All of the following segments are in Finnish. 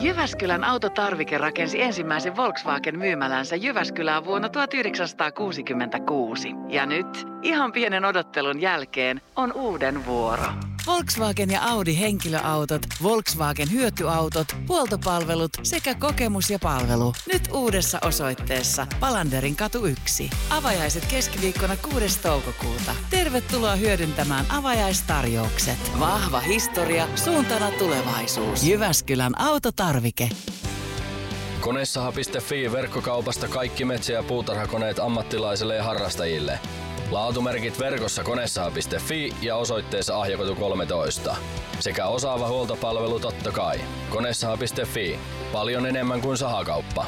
Jyväskylän autotarvike rakensi ensimmäisen Volkswagen-myymälänsä Jyväskylään vuonna 1966. Ja nyt, ihan pienen odottelun jälkeen, on uuden vuoro. Volkswagen ja Audi henkilöautot, Volkswagen hyötyautot, huoltopalvelut sekä kokemus ja palvelu. Nyt uudessa osoitteessa Palanderin katu 1. Avajaiset keskiviikkona 6. toukokuuta. Tervetuloa hyödyntämään avajaistarjoukset. Vahva historia, suuntana tulevaisuus. Jyväskylän autotarvike. Konesaha.fi verkkokaupasta kaikki metsä- ja puutarhakoneet ammattilaisille ja harrastajille. Laatumerkit verkossa konesaha.fi ja osoitteessa Ahjakatu 13. Sekä osaava huoltopalvelu totta kai. Konesaha.fi. Paljon enemmän kuin sahakauppa.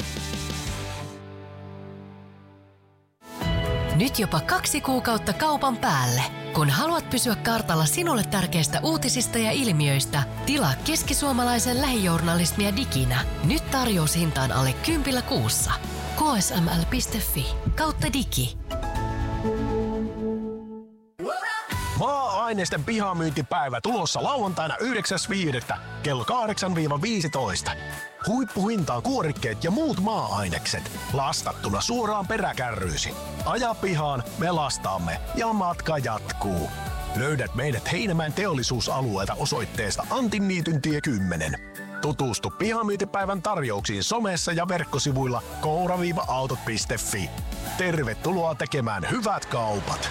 Nyt jopa 2 kuukautta kaupan päälle. Kun haluat pysyä kartalla sinulle tärkeistä uutisista ja ilmiöistä, tilaa keskisuomalaisen lähijournalismia diginä. Nyt tarjoushintaan alle 10 kuussa. ksml.fi/digi. Maa-ainesten pihamyyntipäivä tulossa lauantaina 9.5. kello 8-15. Huippuhintaan kuorikkeet ja muut maa-ainekset. Lastattuna suoraan peräkärryysi. Aja pihaan, me lastaamme ja matka jatkuu. Löydät meidät Heinämäen teollisuusalueelta osoitteesta Antinniityntie 10. Tutustu pihamyyntipäivän tarjouksiin somessa ja verkkosivuilla koura-autot.fi. Tervetuloa tekemään hyvät kaupat.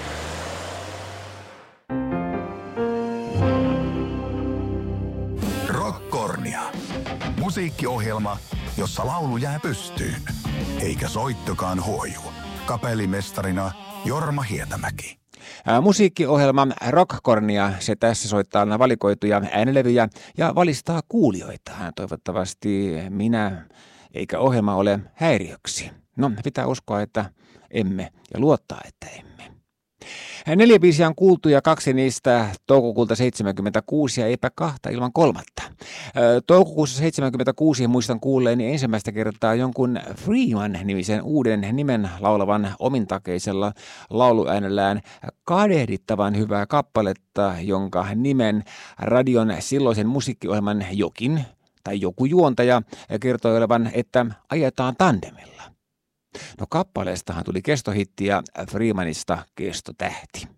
Rockkornia. Musiikkiohjelma, jossa laulu jää pystyyn, eikä soittokaan huoju. Kapellimestarina Jorma Hietämäki. Musiikkiohjelma Rockkornia, se tässä soittaa valikoituja äänilevyjä ja valistaa kuulijoita. Toivottavasti minä eikä ohjelma ole häiriöksi. No, pitää uskoa, että emme ja luottaa, että emme. 4 biisiä on kuultu ja 2 niistä toukokuulta 76 ja eipä 2 ilman 3. Toukokuussa 76 muistan kuulleeni ensimmäistä kertaa jonkun Freeman-nimisen uuden nimen laulavan omintakeisella lauluäänellään kadehdittavan hyvää kappaletta, jonka nimen radion silloisen musiikkiohjelman jokin tai joku juontaja kertoi olevan, että ajetaan tandemilla. No kappaleestahan tuli kestohitti ja Freemanista kestotähti.